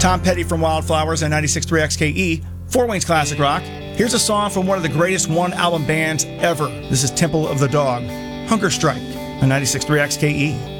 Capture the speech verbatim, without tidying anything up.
Tom Petty from Wildflowers on ninety-six point three X K E, Fort Wayne's Classic Rock. Here's a song from one of the greatest one-album bands ever. This is Temple of the Dog, Hunger Strike on ninety-six point three X K E.